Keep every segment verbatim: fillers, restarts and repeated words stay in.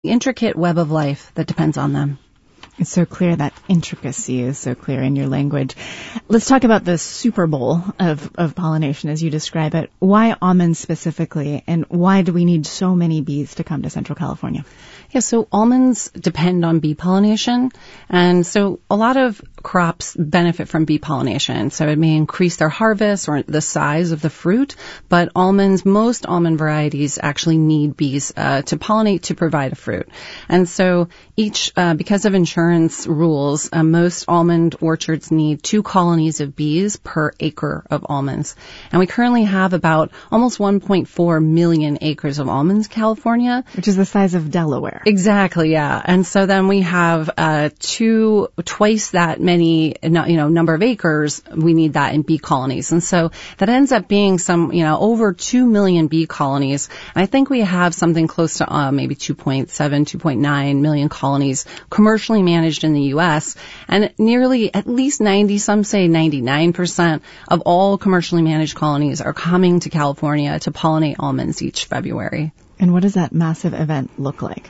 intricate web of life that depends on them. It's so clear. That intricacy is so clear in your language. Let's talk about the Super Bowl of, of pollination as you describe it. Why almonds specifically, and why do we need so many bees to come to Central California? Yeah, so almonds depend on bee pollination, and so a lot of crops benefit from bee pollination. So it may increase their harvest or the size of the fruit, but almonds, most almond varieties actually need bees uh, to pollinate to provide a fruit. And so each, uh, because of insurance rules, uh, most almond orchards need two colonies of bees per acre of almonds. And we currently have about almost one point four million acres of almonds in California. Which is the size of Delaware. Exactly, yeah. And so then we have uh two, twice that many, you know, number of acres. We need that in bee colonies. And so that ends up being some, you know, over two million bee colonies. And I think we have something close to uh, maybe two point seven, two point nine million colonies commercially managed in the U S. And nearly at least ninety, some say ninety-nine percent of all commercially managed colonies are coming to California to pollinate almonds each February. And what does that massive event look like?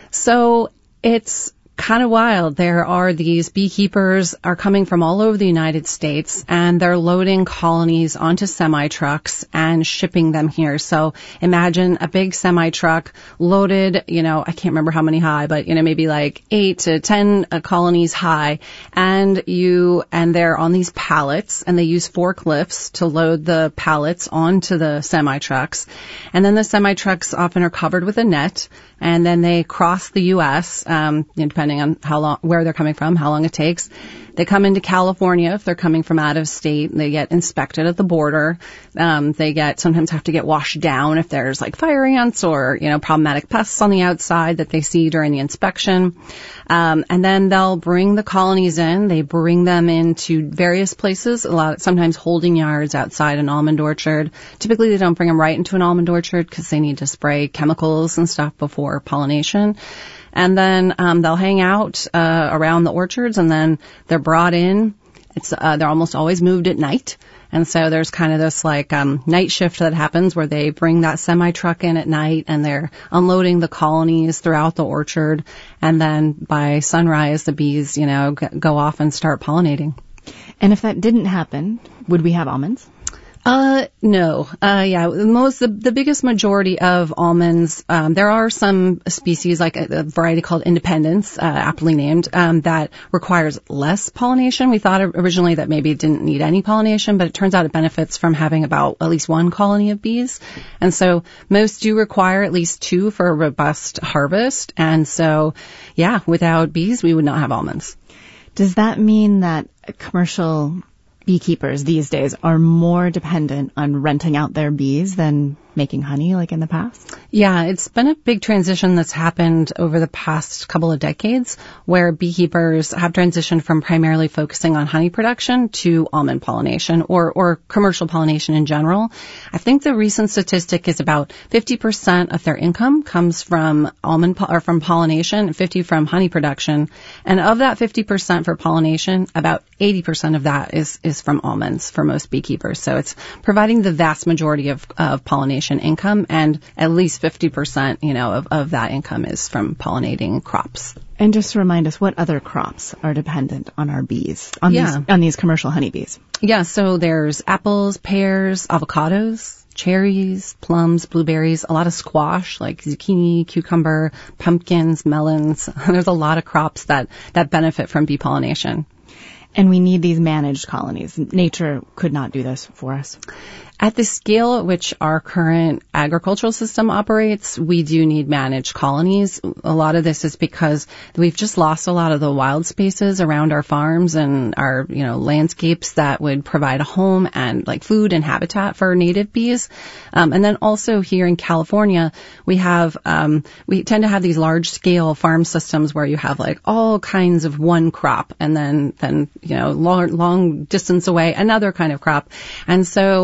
So it's kind of wild. There are these beekeepers are coming from all over the United States, and they're loading colonies onto semi-trucks and shipping them here. So imagine a big semi-truck loaded, you know, I can't remember how many high, but, you know, maybe like eight to ten uh, colonies high. And you, and they're on these pallets, and they use forklifts to load the pallets onto the semi-trucks. And then the semi-trucks often are covered with a net, and then they cross the U S, um, depending on how long, where they're coming from, how long it takes. They come into California if they're coming from out of state. They get inspected at the border. Um, they get, sometimes have to get washed down if there's like fire ants or, you know, problematic pests on the outside that they see during the inspection. Um, and then they'll bring the colonies in. They bring them into various places, a lot, sometimes holding yards outside an almond orchard. Typically they don't bring them right into an almond orchard because they need to spray chemicals and stuff before pollination. And then um, they'll hang out uh, around the orchards, and then they're brought in. It's uh, they're almost always moved at night, and so there's kind of this like um, night shift that happens where they bring that semi truck in at night, and they're unloading the colonies throughout the orchard, and then by sunrise the bees, you know, g- go off and start pollinating. And if that didn't happen, would we have almonds? Uh, no. Uh, yeah, most, the, the biggest majority of almonds, um, there are some species like a, a variety called Independence, uh, aptly named, um, that requires less pollination. We thought originally that maybe it didn't need any pollination, but it turns out it benefits from having about at least one colony of bees. And so most do require at least two for a robust harvest. And so, yeah, without bees, we would not have almonds. Does that mean that commercial beekeepers these days are more dependent on renting out their bees than making honey like in the past? Yeah, it's been a big transition that's happened over the past couple of decades where beekeepers have transitioned from primarily focusing on honey production to almond pollination or, or commercial pollination in general. I think the recent statistic is about fifty percent of their income comes from almond po- or from pollination and fifty from honey production. And of that fifty percent for pollination, about eighty percent of that is, is from almonds for most beekeepers. So it's providing the vast majority of, of pollination income, and at least fifty percent, you know, of, of that income is from pollinating crops. And just to remind us, what other crops are dependent on our bees, on yeah. these on these commercial honeybees? Yeah, so there's apples, pears, avocados, cherries, plums, blueberries, a lot of squash like zucchini, cucumber, pumpkins, melons. There's a lot of crops that, that benefit from bee pollination. And we need these managed colonies. Nature could not do this for us. At the scale at which our current agricultural system operates, we do need managed colonies. A lot of this is because we've just lost a lot of the wild spaces around our farms and our, you know, landscapes that would provide a home and like food and habitat for native bees. Um, and then also here in California, we have, um, we tend to have these large scale farm systems where you have like all kinds of one crop and then, then, you know, long, long distance away, another kind of crop. And so, um,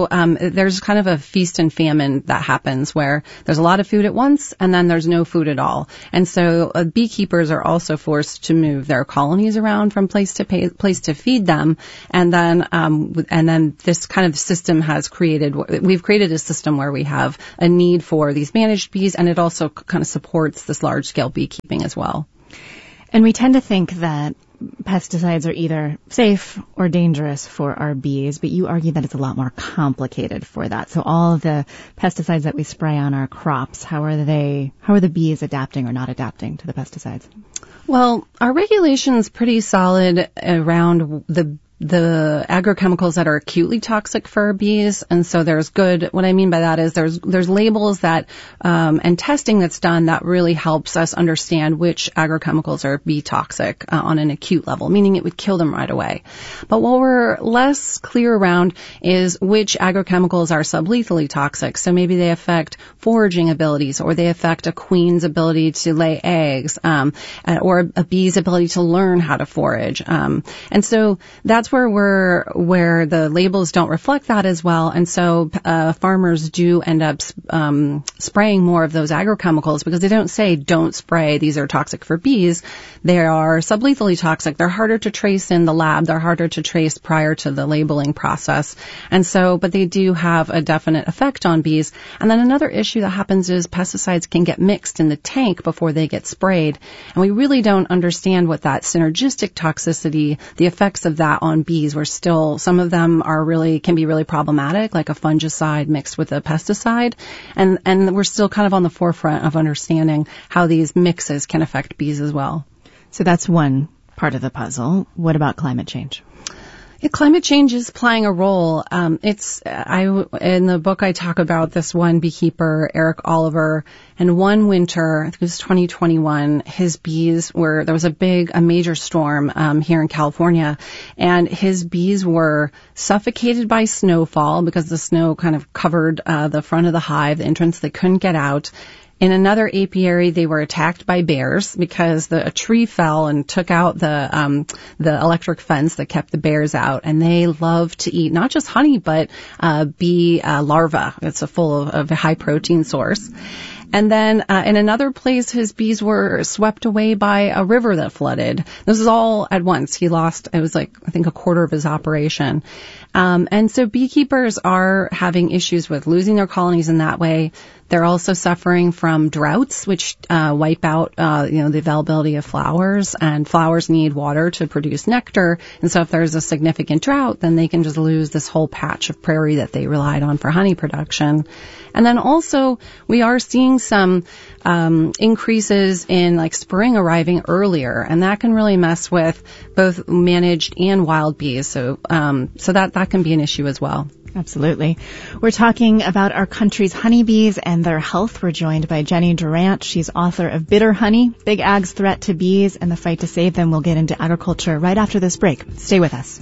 there's kind of a feast and famine that happens where there's a lot of food at once and then there's no food at all. And so uh, beekeepers are also forced to move their colonies around from place to pay, place to feed them. And then, um, and then this kind of system has created, we've created a system where we have a need for these managed bees, and it also kind of supports this large scale beekeeping as well. And we tend to think that pesticides are either safe or dangerous for our bees, but you argue that it's a lot more complicated for that. So all of the pesticides that we spray on our crops, how are they, how are the bees adapting or not adapting to the pesticides? Well, our regulation's pretty solid around the the agrochemicals that are acutely toxic for bees. And so there's good, what I mean by that is there's, there's labels that, um, and testing that's done that really helps us understand which agrochemicals are bee toxic uh, on an acute level, meaning it would kill them right away. But what we're less clear around is which agrochemicals are sublethally toxic. So maybe they affect foraging abilities, or they affect a queen's ability to lay eggs, um, or a bee's ability to learn how to forage. Um, and so that's where we're, where the labels don't reflect that as well. And so, uh, farmers do end up, um, spraying more of those agrochemicals because they don't say don't spray, these are toxic for bees. They are sublethally toxic. They're harder to trace in the lab. They're harder to trace prior to the labeling process. And so, but they do have a definite effect on bees. And then another issue that happens is pesticides can get mixed in the tank before they get sprayed. And we really don't understand what that synergistic toxicity, the effects of that on bees. We're still, some of them are really, can be really problematic, like a fungicide mixed with a pesticide. And, and we're still kind of on the forefront of understanding how these mixes can affect bees as well. So that's one part of the puzzle. What about climate change? Yeah, climate change is playing a role. Um, it's I in the book I talk about this one beekeeper, Eric Oliver, and one winter, I think it was twenty twenty-one, his bees were, there was a big, a major storm um, here in California, and his bees were suffocated by snowfall because the snow kind of covered uh, the front of the hive, the entrance. They couldn't get out. In another apiary, they were attacked by bears because the, a tree fell and took out the um, the electric fence that kept the bears out. And they love to eat not just honey, but uh, bee uh, larvae. It's a full of, of a high protein source. And then uh, in another place, his bees were swept away by a river that flooded. This is all at once. He lost, it was like, I think, a quarter of his operation. Um, and so beekeepers are having issues with losing their colonies in that way. They're also suffering from droughts, which uh, wipe out, uh, you know, the availability of flowers. And flowers need water to produce nectar. And so if there's a significant drought, then they can just lose this whole patch of prairie that they relied on for honey production. And then also, we are seeing some um, increases in like spring arriving earlier, and that can really mess with both managed and wild bees. So, um, so that that can be an issue as well. Absolutely. We're talking about our country's honeybees and their health. We're joined by Jenny Durant. She's author of Bitter Honey, Big Ag's Threat to Bees and the Fight to Save Them. We'll get into agriculture right after this break. Stay with us.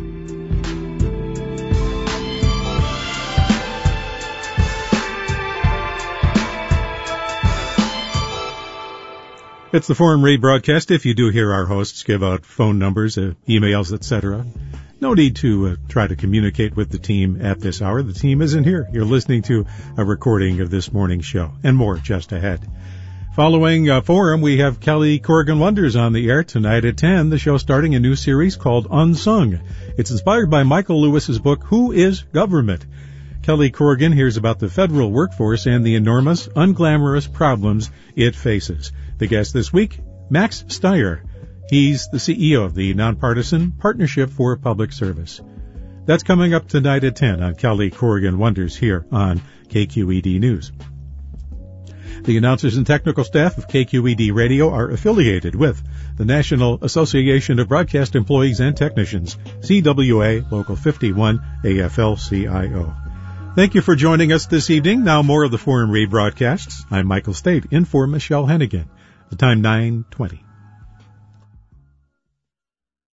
It's the Foreign Read broadcast. If you do hear our hosts give out phone numbers, uh, emails, et cetera, no need to uh, try to communicate with the team at this hour. The team isn't here. You're listening to a recording of this morning's show, and more just ahead. Following uh, Forum, we have Kelly Corrigan Wonders on the air tonight at ten. The show starting a new series called Unsung. It's inspired by Michael Lewis's book, Who is Government? Kelly Corrigan hears about the federal workforce and the enormous, unglamorous problems it faces. The guest this week, Max Stier. He's the C E O of the Nonpartisan Partnership for Public Service. That's coming up tonight at ten on Kelly Corrigan Wonders here on K Q E D News. The announcers and technical staff of K Q E D Radio are affiliated with the National Association of Broadcast Employees and Technicians, C W A Local fifty-one A F L C I O. Thank you for joining us this evening. Now more of the Foreign Read broadcasts. I'm Michael State, in for Michelle Hennigan. The time nine twenty.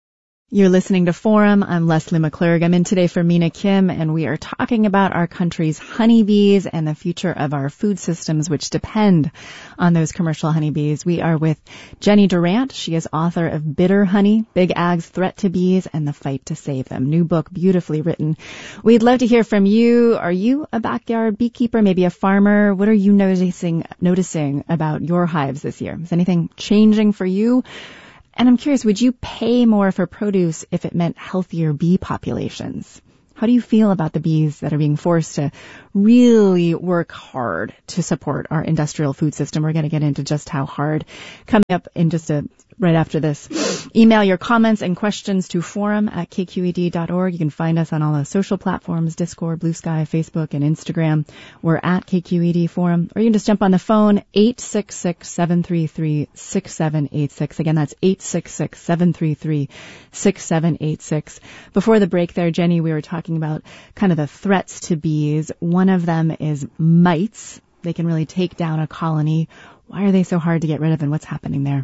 You're listening to Forum. I'm Leslie McClurg. I'm in today for Mina Kim, and we are talking about our country's honeybees and the future of our food systems, which depend on those commercial honeybees. We are with Jenny Durant. She is author of Bitter Honey, Big Ag's Threat to Bees and the Fight to Save Them. New book, beautifully written. We'd love to hear from you. Are you a backyard beekeeper, maybe a farmer? What are you noticing, noticing about your hives this year? Is anything changing for you? And I'm curious, would you pay more for produce if it meant healthier bee populations? How do you feel about the bees that are being forced to really work hard to support our industrial food system? We're going to get into just how hard coming up in just a right after this. Email your comments and questions to forum at k q e d dot org. You can find us on all the social platforms, Discord, Blue Sky, Facebook, and Instagram. We're at K Q E D Forum. Or you can just jump on the phone, eight six six, seven three three, six seven eight six. Again, that's eight six six, seven three three, six seven eight six. Before the break there, Jenny, we were talking about kind of the threats to bees. One of them is mites. They can really take down a colony. Why are they so hard to get rid of, and what's happening there?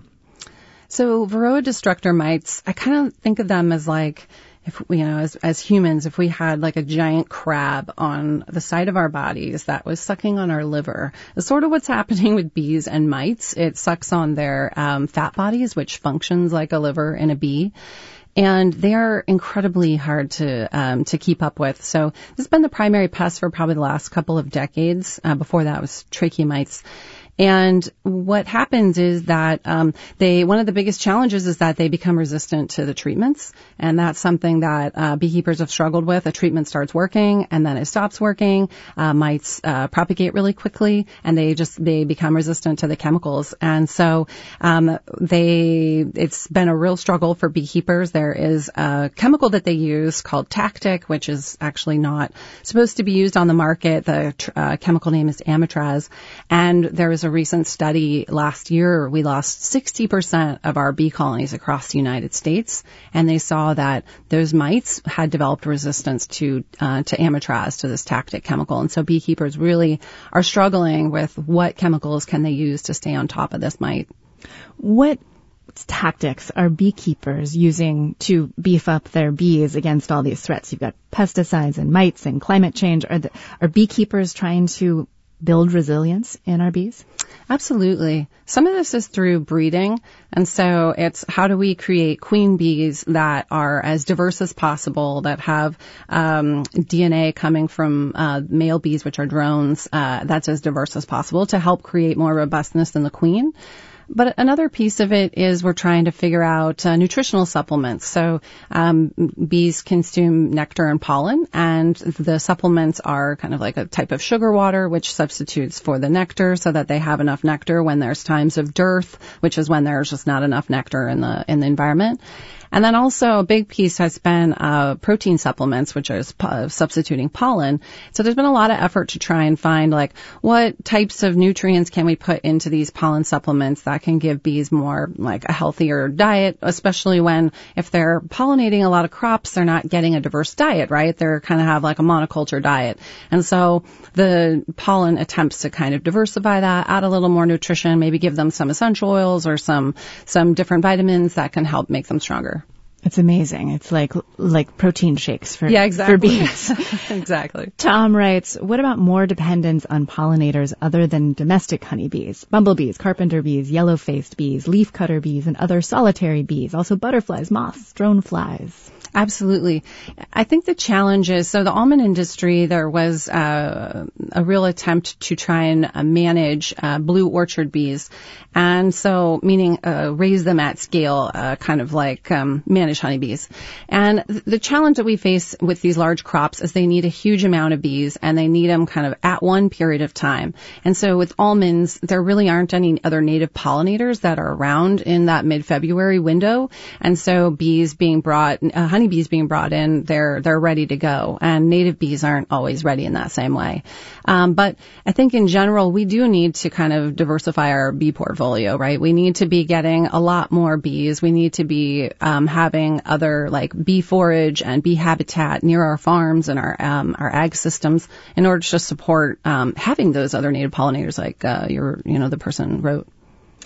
So Varroa destructor mites, I kind of think of them as like, if you know, as, as humans, if we had like a giant crab on the side of our bodies that was sucking on our liver. It's sort of what's happening with bees and mites. It sucks on their um, fat bodies, which functions like a liver in a bee. And they are incredibly hard to um, to keep up with. So this has been the primary pest for probably the last couple of decades. Uh, before that was trachea mites. And what happens is that um, they one of the biggest challenges is that they become resistant to the treatments, and that's something that uh, beekeepers have struggled with. A treatment starts working, and then it stops working. Uh, mites uh, propagate really quickly, and they just they become resistant to the chemicals. And so um, they it's been a real struggle for beekeepers. There is a chemical that they use called Tactic, which is actually not supposed to be used on the market. The uh, chemical name is Amitraz, and there is a recent study last year. We lost sixty percent of our bee colonies across the United States, and they saw that those mites had developed resistance to uh, to Amitraz, to this Tactic chemical. And so beekeepers really are struggling with what chemicals can they use to stay on top of this mite. What tactics are beekeepers using to beef up their bees against all these threats? You've got pesticides and mites and climate change. Are the, are beekeepers trying to build resilience in our bees? Absolutely. Some of this is through breeding. And so it's how do we create queen bees that are as diverse as possible, that have um, D N A coming from uh, male bees, which are drones, uh, that's as diverse as possible to help create more robustness than the queen. But another piece of it is we're trying to figure out uh, nutritional supplements. So um, bees consume nectar and pollen, and the supplements are kind of like a type of sugar water, which substitutes for the nectar so that they have enough nectar when there's times of dearth, which is when there's just not enough nectar in the in the environment. And then also a big piece has been uh, protein supplements, which is po- substituting pollen. So there's been a lot of effort to try and find, like, what types of nutrients can we put into these pollen supplements that can give bees more, like, a healthier diet, especially when if they're pollinating a lot of crops, they're not getting a diverse diet, right? They're kind of have like a monoculture diet. And so the pollen attempts to kind of diversify that, add a little more nutrition, maybe give them some essential oils or some some different vitamins that can help make them stronger. It's amazing. It's like like protein shakes for, yeah, exactly. for bees. Exactly. Tom writes, what about more dependence on pollinators other than domestic honeybees? Bumblebees, carpenter bees, yellow-faced bees, leafcutter bees, and other solitary bees. Also butterflies, moths, drone flies. Absolutely. I think the challenge is, so the almond industry, there was uh, a real attempt to try and uh, manage uh, blue orchard bees. And so, meaning uh, raise them at scale, uh, kind of like um, manage honeybees. And th- the challenge that we face with these large crops is they need a huge amount of bees, and they need them kind of at one period of time. And so with almonds, there really aren't any other native pollinators that are around in that mid-February window. And so bees being brought, uh, honey bees being brought in, they're they're ready to go, and native bees aren't always ready in that same way. Um, but I think in general we do need to kind of diversify our bee portfolio, right? We need to be getting a lot more bees. We need to be um, having other like bee forage and bee habitat near our farms and our um, our ag systems in order to support um, having those other native pollinators, like uh, your you know the person wrote.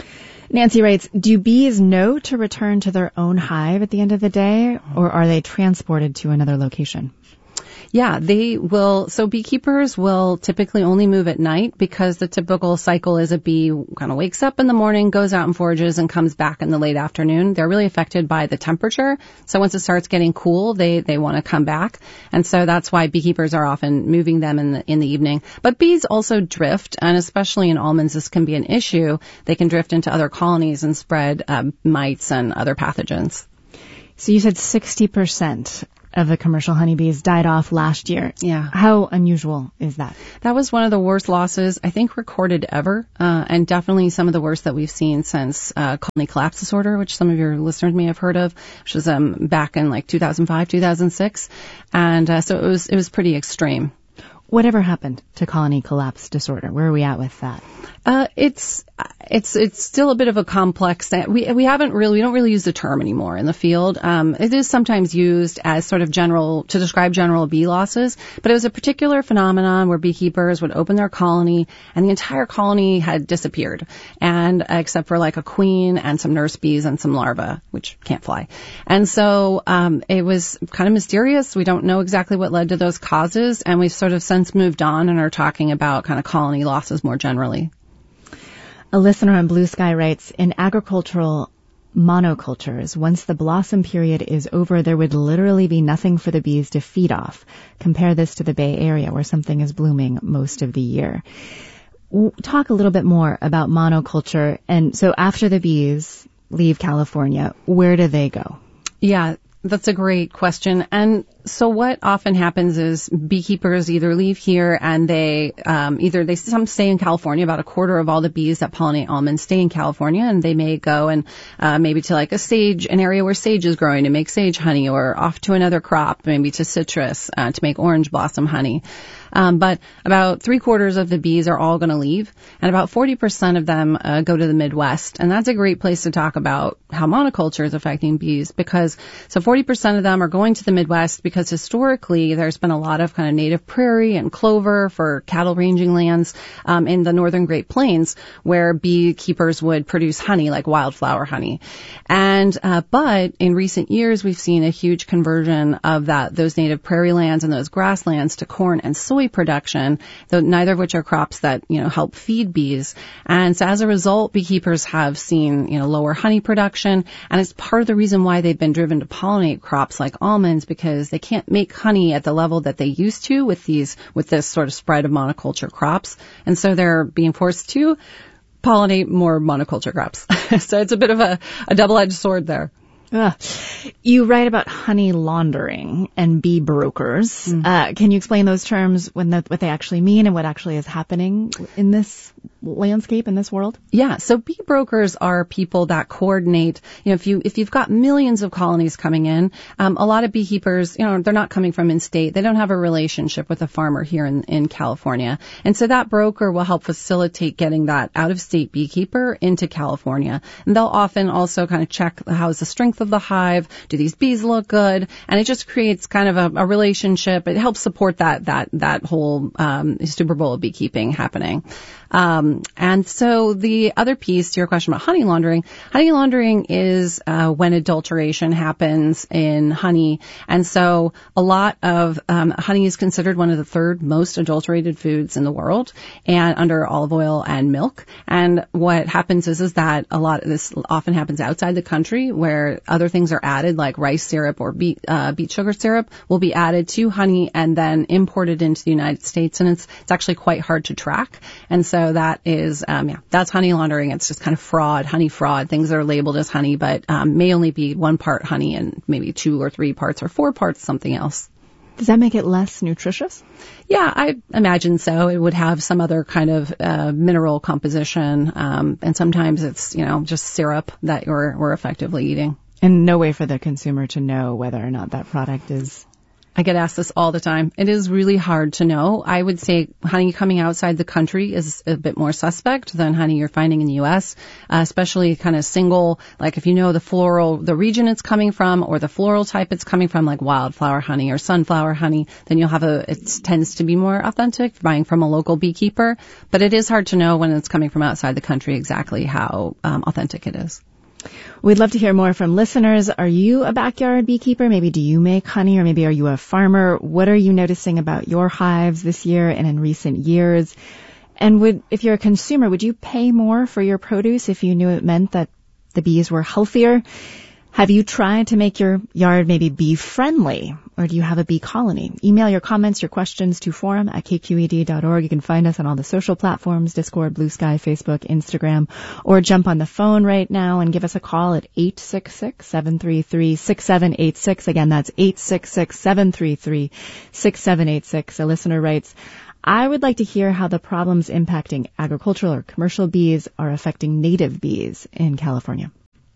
Nancy writes, do bees know to return to their own hive at the end of the day, or are they transported to another location? Yeah, they will. So beekeepers will typically only move at night because the typical cycle is a bee kind of wakes up in the morning, goes out and forages, and comes back in the late afternoon. They're really affected by the temperature. So once it starts getting cool, they, they want to come back. And so that's why beekeepers are often moving them in the, in the evening. But bees also drift, and especially in almonds, this can be an issue. They can drift into other colonies and spread um, mites and other pathogens. So you said sixty percent of the commercial honeybees died off last year. Yeah. How unusual is that? That was one of the worst losses, I think, recorded ever, uh, and definitely some of the worst that we've seen since uh, colony collapse disorder, which some of your listeners may have heard of, which was um, back in like two thousand five, two thousand six, and uh, so it was it was pretty extreme. Whatever happened to colony collapse disorder? Where are we at with that? Uh, it's it's it's still a bit of a complex. We we haven't really we don't really use the term anymore in the field. Um, it is sometimes used as sort of general to describe general bee losses, but it was a particular phenomenon where beekeepers would open their colony and the entire colony had disappeared, and uh, except for like a queen and some nurse bees and some larvae, which can't fly. And so um, it was kind of mysterious. We don't know exactly what led to those causes, and we've sort of since moved on and are talking about kind of colony losses more generally. A listener on Blue Sky writes, in agricultural monocultures, once the blossom period is over, there would literally be nothing for the bees to feed off. Compare this to the Bay Area, where something is blooming most of the year. Talk a little bit more about monoculture. And so after the bees leave California, where do they go? Yeah, that's a great question. And so what often happens is beekeepers either leave here and they um, either they some stay in California. About a quarter of all the bees that pollinate almonds stay in California, and they may go and uh, maybe to like a sage, an area where sage is growing to make sage honey, or off to another crop, maybe to citrus uh, to make orange blossom honey. Um, but about three quarters of the bees are all going to leave, and about forty percent of them uh, go to the Midwest. And that's a great place to talk about how monoculture is affecting bees, because so forty percent of them are going to the Midwest because historically there's been a lot of kind of native prairie and clover for cattle ranging lands um, in the northern Great Plains where beekeepers would produce honey, like wildflower honey. And uh, but in recent years we've seen a huge conversion of that those native prairie lands and those grasslands to corn and soy production, though neither of which are crops that, you know, help feed bees. And so as a result, beekeepers have seen, you know, lower honey production, and it's part of the reason why they've been driven to pollinate crops like almonds, because they can't make honey at the level that they used to with these, with this sort of spread of monoculture crops. And so they're being forced to pollinate more monoculture crops. So it's a bit of a, a double-edged sword there. Ugh. You write about honey laundering and bee brokers. Mm. Uh, can you explain those terms, when the, what they actually mean and what actually is happening in this landscape, in this world? Yeah, so bee brokers are people that coordinate. You know, if you if you've got millions of colonies coming in, um, a lot of beekeepers, you know, they're not coming from in-state. They don't have a relationship with a farmer here in, in California, and so that broker will help facilitate getting that out-of-state beekeeper into California. And they'll often also kind of check how's the strength of the hive, do these bees look good, and it just creates kind of a, a relationship. It helps support that that that whole um, Super Bowl of beekeeping happening. Um, and so the other piece to your question about honey laundering, honey laundering is uh, when adulteration happens in honey. And so a lot of um, honey is considered one of the third most adulterated foods in the world, and under olive oil and milk. And what happens is, is that a lot of this often happens outside the country, where other things are added, like rice syrup or beet, uh, beet sugar syrup will be added to honey and then imported into the United States. And it's, it's actually quite hard to track. And so So that is, um, yeah, that's honey laundering. It's just kind of fraud, honey fraud, things that are labeled as honey, but um, may only be one part honey and maybe two or three parts or four parts something else. Does that make it less nutritious? Yeah, I imagine so. It would have some other kind of uh, mineral composition, um, and sometimes it's, you know, just syrup that you're, we're effectively eating. And no way for the consumer to know whether or not that product is I get asked this all the time. It is really hard to know. I would say honey coming outside the country is a bit more suspect than honey you're finding in the U S, uh, especially kind of single, like if you know the floral, the region it's coming from or the floral type it's coming from, like wildflower honey or sunflower honey, then you'll have a, it tends to be more authentic buying from a local beekeeper. But it is hard to know when it's coming from outside the country exactly how um, authentic it is. We'd love to hear more from listeners. Are you a backyard beekeeper? Maybe do you make honey, or maybe are you a farmer? What are you noticing about your hives this year and in recent years? And would, if you're a consumer, would you pay more for your produce if you knew it meant that the bees were healthier? Have you tried to make your yard maybe bee-friendly, or do you have a bee colony? Email your comments, your questions to forum at k q e d dot org. You can find us on all the social platforms, Discord, Blue Sky, Facebook, Instagram, or jump on the phone right now and give us a call at eight six six, seven three three, six seven eight six. Again, that's eight six six, seven three three, six seven eight six. A listener writes, I would like to hear how the problems impacting agricultural or commercial bees are affecting native bees in California.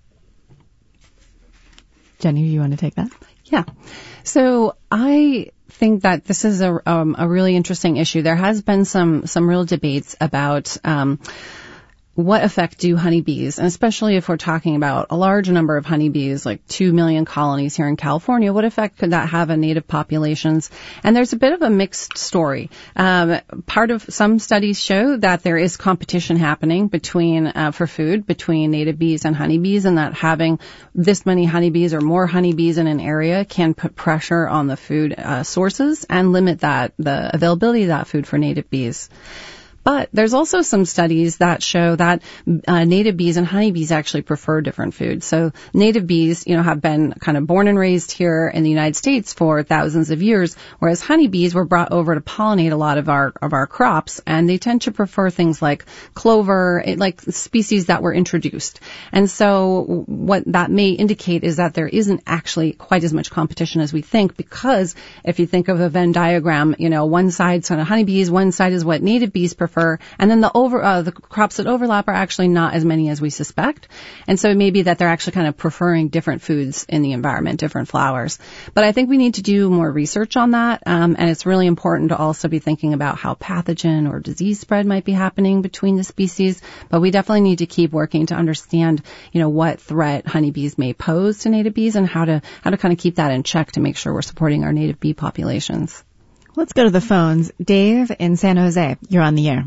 Jenny, you want to take that? Yeah. So I think that this is a, um, a really interesting issue. There has been some, some real debates about, um, what effect do honeybees, and especially if we're talking about a large number of honeybees, like two million colonies here in California, what effect could that have on native populations? And there's a bit of a mixed story. Um, part of some studies show that there is competition happening between, uh, for food between native bees and honeybees, and that having this many honeybees or more honeybees in an area can put pressure on the food uh, sources and limit that, the availability of that food for native bees. But there's also some studies that show that uh, native bees and honeybees actually prefer different foods. So native bees, you know, have been kind of born and raised here in the United States for thousands of years, whereas honeybees were brought over to pollinate a lot of our of our crops, and they tend to prefer things like clover, it, like species that were introduced. And so what that may indicate is that there isn't actually quite as much competition as we think, because if you think of a Venn diagram, you know, one side's kind of honeybees, one side is what native bees prefer. And then the over uh, the crops that overlap are actually not as many as we suspect. And so it may be that they're actually kind of preferring different foods in the environment, different flowers. But I think we need to do more research on that. Um, and it's really important to also be thinking about how pathogen or disease spread might be happening between the species. But we definitely need to keep working to understand, you know, what threat honeybees may pose to native bees and how to how to kind of keep that in check to make sure we're supporting our native bee populations. Let's go to the phones. Dave in San Jose, you're on the air.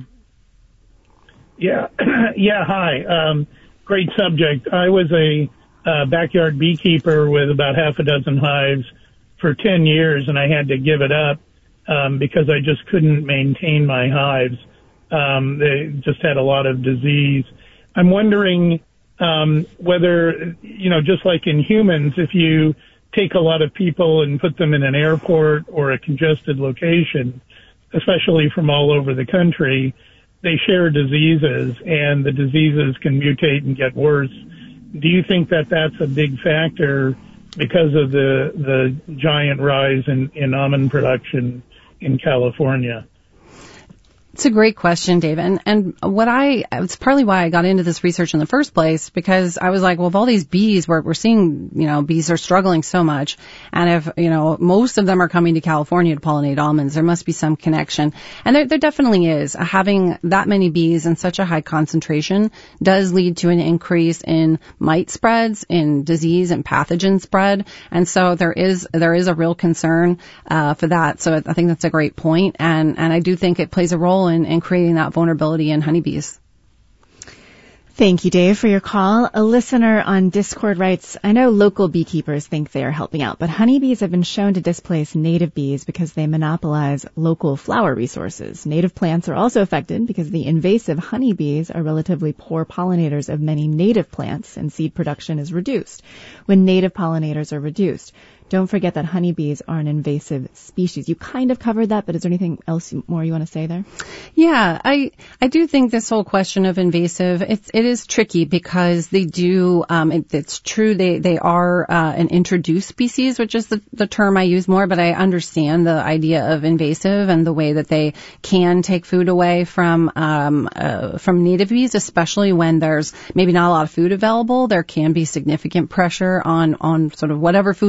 Yeah, yeah, hi. Um, great subject. I was a uh, backyard beekeeper with about half a dozen hives for ten years, and I had to give it up um, because I just couldn't maintain my hives. Um, they just had a lot of disease. I'm wondering um, whether, you know, just like in humans, if you take a lot of people and put them in an airport or a congested location, especially from all over the country, they share diseases, and the diseases can mutate and get worse. Do you think that that's a big factor because of the the giant rise in, in almond production in California? It's a great question, David. And, and what I, it's partly why I got into this research in the first place, because I was like, well, if all these bees, we're, we're seeing, you know, bees are struggling so much. And if, you know, most of them are coming to California to pollinate almonds, there must be some connection. And there, there definitely is. Having that many bees in such a high concentration does lead to an increase in mite spreads, in disease and pathogen spread. And so there is, there is a real concern, uh, for that. So I think that's a great point. And, and I do think it plays a role In, in creating that vulnerability in honeybees. Thank you, Dave, for your call. A listener on Discord writes, I know local beekeepers think they are helping out, but honeybees have been shown to displace native bees because they monopolize local flower resources. Native plants are also affected because the invasive honeybees are relatively poor pollinators of many native plants, and seed production is reduced when native pollinators are reduced. Don't forget that honeybees are an invasive species. You kind of covered that, but is there anything else more you want to say there? Yeah, I I do think this whole question of invasive, it's, it is tricky because they do, um, it, it's true they, they are uh, an introduced species, which is the, the term I use more, but I understand the idea of invasive and the way that they can take food away from um, uh, from native bees, especially when there's maybe not a lot of food available. There can be significant pressure on, on sort of whatever food's left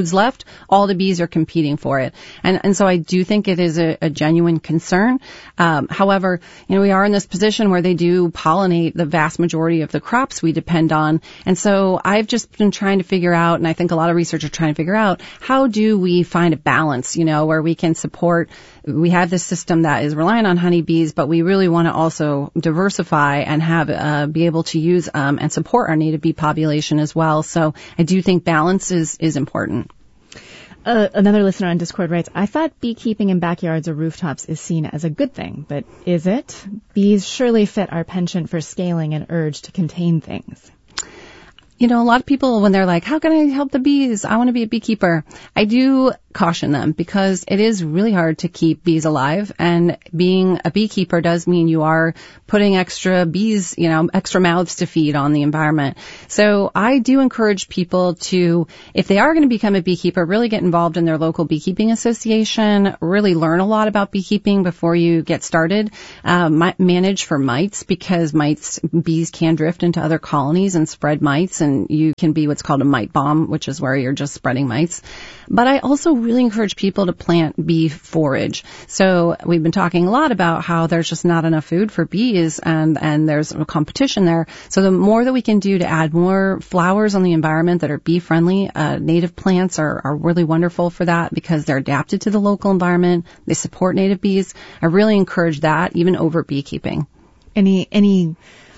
all the bees are competing for it. And, and so I do think it is a, a genuine concern. Um, however, you know, we are in this position where they do pollinate the vast majority of the crops we depend on. And so I've just been trying to figure out, and I think a lot of researchers are trying to figure out, how do we find a balance, you know, where we can support, we have this system that is relying on honeybees, but we really want to also diversify and have, uh, be able to use, um, and support our native bee population as well. So I do think balance is, is important. Uh, another listener on Discord writes, I thought beekeeping in backyards or rooftops is seen as a good thing, but is it? Bees surely fit our penchant for scaling and urge to contain things. You know, a lot of people, when they're like, how can I help the bees? I want to be a beekeeper. I do caution them because it is really hard to keep bees alive. And being a beekeeper does mean you are putting extra bees, you know, extra mouths to feed on the environment. So I do encourage people to, if they are going to become a beekeeper, really get involved in their local beekeeping association, really learn a lot about beekeeping before you get started. Um, manage for mites, because mites, bees can drift into other colonies and spread mites, and you can be what's called a mite bomb, which is where you're just spreading mites. But I also really encourage people to plant bee forage. So we've been talking a lot about how there's just not enough food for bees, and, and there's a competition there. So the more that we can do to add more flowers on the environment that are bee friendly, uh, native plants are, are really wonderful for that because they're adapted to the local environment. They support native bees. I really encourage that, even over beekeeping. Any, any,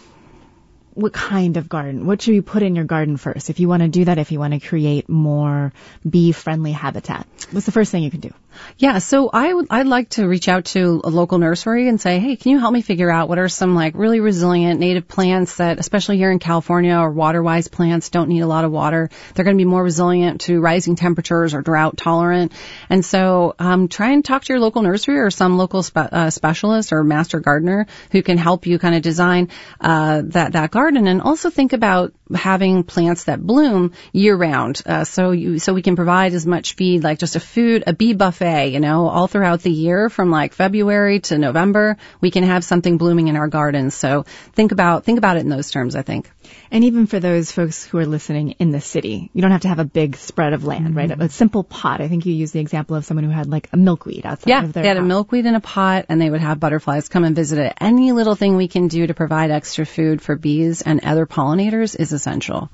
what kind of garden? What should you put in your garden first? If you want to do that, if you want to create more bee-friendly habitat, what's the first thing you can do? Yeah, so I would, I'd like to reach out to a local nursery and say, hey, can you help me figure out what are some like really resilient native plants that, especially here in California, or water-wise plants, don't need a lot of water. They're going to be more resilient to rising temperatures or drought tolerant. And so um, try and talk to your local nursery or some local spe- uh, specialist or master gardener who can help you kind of design uh, that, that garden. And also think about having plants that bloom year-round, uh, so you, so we can provide as much feed, like just a food, a bee buffet, you know, all throughout the year from like February to November, we can have something blooming in our gardens. So think about, think about it in those terms, I think. And even for those folks who are listening in the city, you don't have to have a big spread of land, mm-hmm. right? A, a simple pot. I think you used the example of someone who had like a milkweed outside yeah, of their they had house. a milkweed in a pot, and they would have butterflies come and visit it. Any little thing we can do to provide extra food for bees and other pollinators is essential.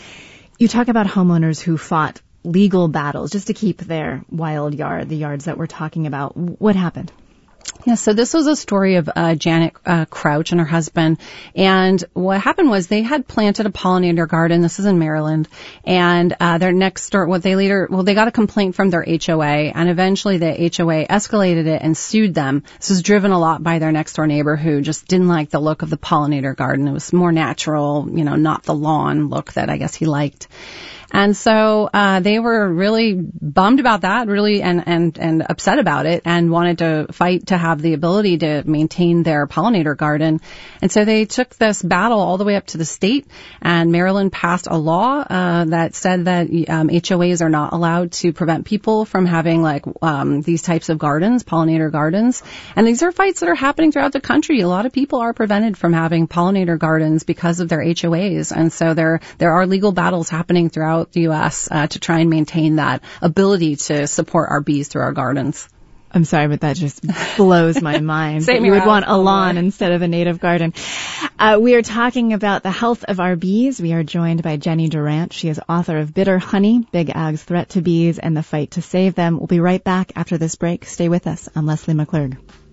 You talk about homeowners who fought legal battles just to keep their wild yard, the yards that we're talking about. What happened? Yeah, so this was a story of uh, Janet uh, Crouch and her husband. And what happened was they had planted a pollinator garden. This is in Maryland. And uh, their next door, what they later, well, they got a complaint from their H O A. And eventually the H O A escalated it and sued them. This was driven a lot by their next door neighbor who just didn't like the look of the pollinator garden. It was more natural, you know, not the lawn look that I guess he liked. And so uh they were really bummed about that, really, and, and, and upset about it, and wanted to fight to have the ability to maintain their pollinator garden. And so they took this battle all the way up to the state, and Maryland passed a law uh that said that um, H O As are not allowed to prevent people from having like um these types of gardens, pollinator gardens. And these are fights that are happening throughout the country. A lot of people are prevented from having pollinator gardens because of their H O As. And so there there are legal battles happening throughout the U S uh, to try and maintain that ability to support our bees through our gardens. I'm sorry, but that just blows my mind. Same you would house, want a lawn boy. instead of a native garden. Uh, we are talking about the health of our bees. We are joined by Jenny Durant. She is author of Bitter Honey, Big Ag's Threat to Bees and the Fight to Save Them. We'll be right back after this break. Stay with us. I'm Leslie McClurg.